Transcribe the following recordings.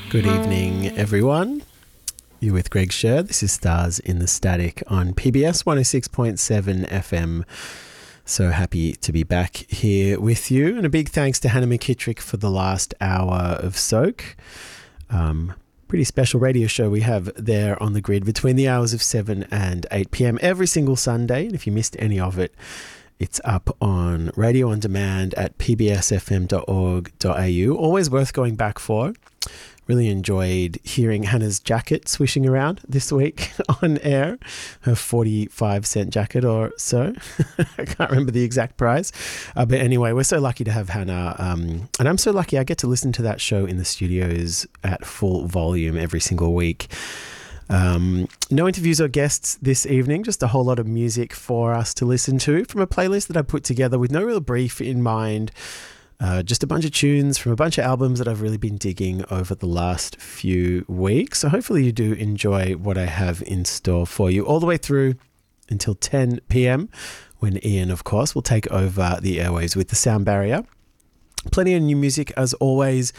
Good evening, everyone. You're with Greg Sher. This is Stars in the Static on PBS 106.7 FM. So happy to be back here with you. And a big thanks to Hannah McKittrick for the last hour of Soak. Pretty special radio show we have there on the grid between the hours of 7 and 8 p.m. every single Sunday. And if you missed any of it, it's up on radio on demand at pbsfm.org.au. Always worth going back for. Really enjoyed hearing Hannah's jacket swishing around this week on air. Her 45-cent jacket or so. I can't remember the exact price. But anyway, we're so lucky to have Hannah. And I'm so lucky I get to listen to that show in the studios at full volume every single week. No interviews or guests this evening, just a whole lot of music for us to listen to from a playlist that I put together with no real brief in mind. Just a bunch of tunes from a bunch of albums that I've really been digging over the last few weeks. So hopefully you do enjoy what I have in store for you all the way through until 10 p.m. when Ian, of course, will take over the airwaves with the sound barrier. Plenty of new music as always.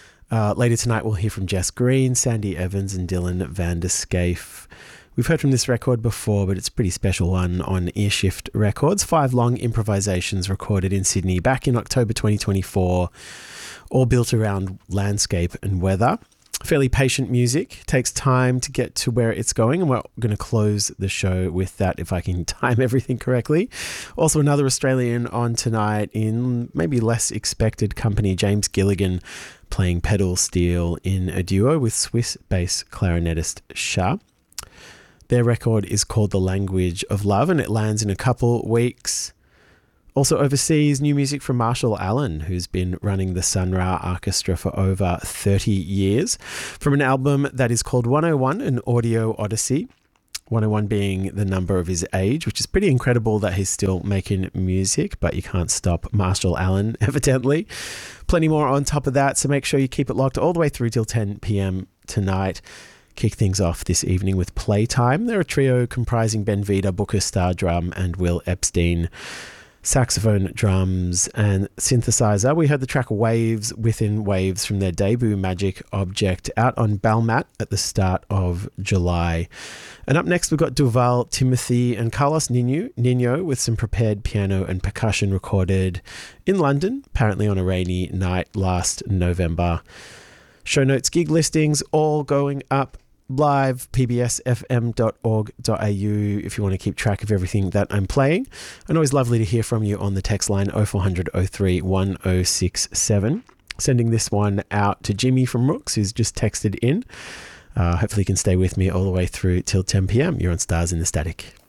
Later tonight we'll hear from Jess Green, Sandy Evans and Dylan van der Scaife. We've heard from this record before, but it's a pretty special one on Earshift Records. 5 long improvisations recorded in Sydney back in October 2024, all built around landscape and weather. Fairly patient music, takes time to get to where it's going, and we're going to close the show with that if I can time everything correctly. Also another Australian on tonight in maybe less expected company, James Gilligan, playing pedal steel in a duo with Swiss bass clarinetist Shah. Their record is called The Language of Love, and it lands in a couple weeks. Also overseas, new music from Marshall Allen, who's been running the Sun Ra Orchestra for over 30 years, from an album that is called 101, an audio odyssey. 101 being the number of his age, which is pretty incredible that he's still making music, but you can't stop Marshall Allen, evidently. Plenty more on top of that, so make sure you keep it locked all the way through till 10 p.m. tonight. Kick things off this evening with Playtime. They're a trio comprising Ben Vida, Booker Starr drum, and Will Epstein saxophone, drums, and synthesizer. We heard the track Waves Within Waves from their debut Magic Object out on Balmat at the start of July. And up next we've got Duval Timothy and Carlos Nino with some prepared piano and percussion recorded in London, apparently on a rainy night last November. Show notes, gig listings, all going up live, pbsfm.org.au if you want to keep track of everything that I'm playing. And always lovely to hear from you on the text line 0400 03 1067. Sending this one out to Jimmy from Rooks, who's just texted in. Hopefully you can stay with me all the way through till 10 p.m. You're on Stars in the Static.